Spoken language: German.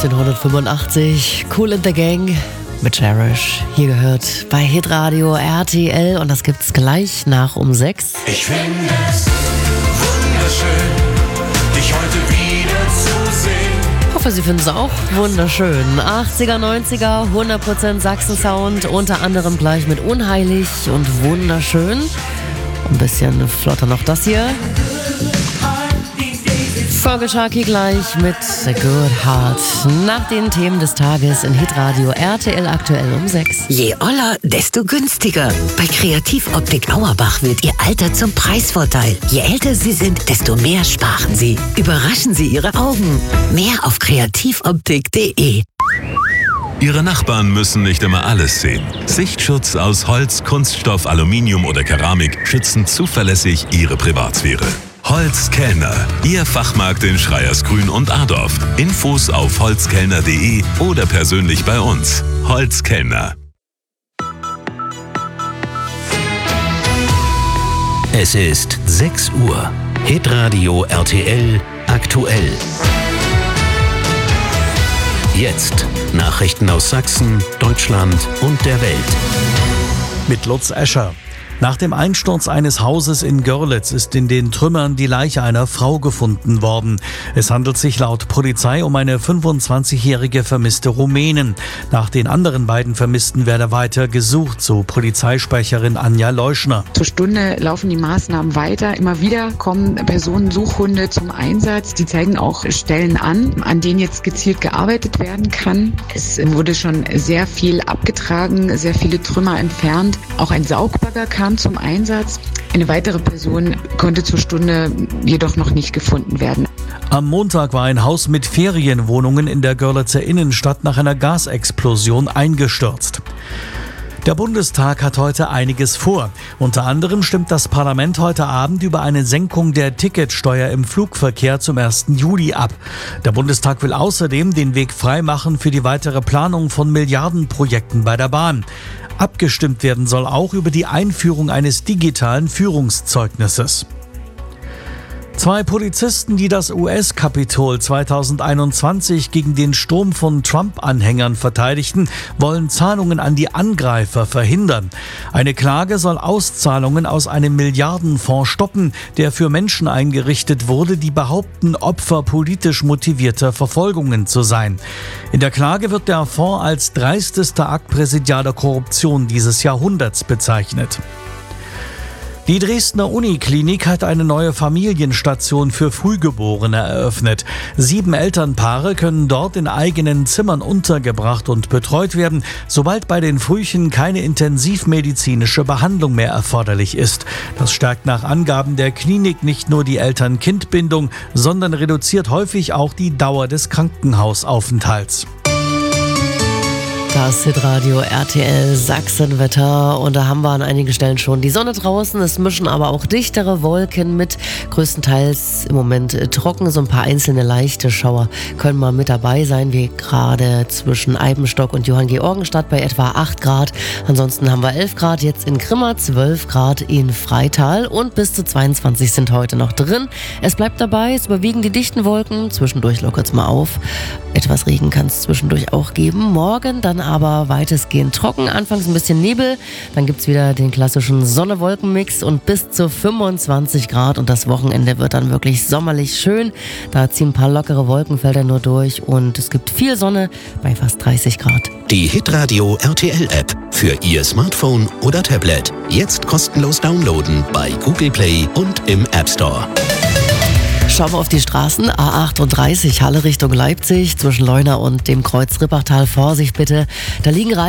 1985. Kool and the Gang mit Cherish. Hier gehört bei Hitradio RTL und das gibt's gleich nach um 6. Ich finde es wunderschön, dich heute wieder zu sehen. Ich hoffe, Sie finden es auch wunderschön. 80er, 90er, 100% Sachsen-Sound, unter anderem gleich mit Unheilig und Wunderschön. Ein bisschen flotter noch das hier. Vogel Sharky gleich mit The Good Heart. Nach den Themen des Tages in Hitradio RTL aktuell um 6. Je oller, desto günstiger. Bei Kreativoptik Auerbach wird Ihr Alter zum Preisvorteil. Je älter Sie sind, desto mehr sparen Sie. Überraschen Sie Ihre Augen. Mehr auf kreativoptik.de. Ihre Nachbarn müssen nicht immer alles sehen. Sichtschutz aus Holz, Kunststoff, Aluminium oder Keramik schützen zuverlässig Ihre Privatsphäre. Holzkellner, Ihr Fachmarkt in Schreiersgrün und Adorf. Infos auf holzkellner.de oder persönlich bei uns. Holzkellner. Es ist 6 Uhr. Hitradio RTL aktuell. Jetzt Nachrichten aus Sachsen, Deutschland und der Welt. Mit Lutz Escher. Nach dem Einsturz eines Hauses in Görlitz ist in den Trümmern die Leiche einer Frau gefunden worden. Es handelt sich laut Polizei um eine 25-jährige vermisste Rumänin. Nach den anderen beiden Vermissten werde weiter gesucht, so Polizeisprecherin Anja Leuschner. Zur Stunde laufen die Maßnahmen weiter. Immer wieder kommen Personensuchhunde zum Einsatz. Die zeigen auch Stellen an denen jetzt gezielt gearbeitet werden kann. Es wurde schon sehr viel abgetragen, sehr viele Trümmer entfernt. Auch ein Saugbagger kam zum Einsatz. Eine weitere Person konnte zur Stunde jedoch noch nicht gefunden werden. Am Montag war ein Haus mit Ferienwohnungen in der Görlitzer Innenstadt nach einer Gasexplosion eingestürzt. Der Bundestag hat heute einiges vor. Unter anderem stimmt das Parlament heute Abend über eine Senkung der Ticketsteuer im Flugverkehr zum 1. Juli ab. Der Bundestag will außerdem den Weg freimachen für die weitere Planung von Milliardenprojekten bei der Bahn. Abgestimmt werden soll auch über die Einführung eines digitalen Führungszeugnisses. 2 Polizisten, die das US-Kapitol 2021 gegen den Sturm von Trump-Anhängern verteidigten, wollen Zahlungen an die Angreifer verhindern. Eine Klage soll Auszahlungen aus einem Milliardenfonds stoppen, der für Menschen eingerichtet wurde, die behaupten, Opfer politisch motivierter Verfolgungen zu sein. In der Klage wird der Fonds als dreistester Akt präsidialer Korruption dieses Jahrhunderts bezeichnet. Die Dresdner Uniklinik hat eine neue Familienstation für Frühgeborene eröffnet. 7 Elternpaare können dort in eigenen Zimmern untergebracht und betreut werden, sobald bei den Frühchen keine intensivmedizinische Behandlung mehr erforderlich ist. Das stärkt nach Angaben der Klinik nicht nur die Eltern-Kind-Bindung, sondern reduziert häufig auch die Dauer des Krankenhausaufenthalts. Das Hitradio RTL Sachsenwetter und da haben wir an einigen Stellen schon die Sonne draußen. Es mischen aber auch dichtere Wolken mit, größtenteils im Moment trocken. So ein paar einzelne leichte Schauer können mal mit dabei sein, wie gerade zwischen Eibenstock und Johanngeorgenstadt bei etwa 8 Grad. Ansonsten haben wir 11 Grad jetzt in Grimma, 12 Grad in Freital und bis zu 22 sind heute noch drin. Es bleibt dabei, es überwiegen die dichten Wolken, zwischendurch lockert es mal auf. Etwas Regen kann es zwischendurch auch geben. Morgen dann aber weitestgehend trocken, anfangs ein bisschen Nebel, dann gibt es wieder den klassischen Sonne-Wolken-Mix und bis zu 25 Grad und das Wochenende wird dann wirklich sommerlich schön. Da ziehen ein paar lockere Wolkenfelder nur durch und es gibt viel Sonne bei fast 30 Grad. Die Hitradio RTL App für Ihr Smartphone oder Tablet. Jetzt kostenlos downloaden bei Google Play und im App Store. Schauen wir auf die Straßen. A38 Halle Richtung Leipzig zwischen Leuna und dem Kreuz Rippachtal. Vorsicht bitte. Da liegen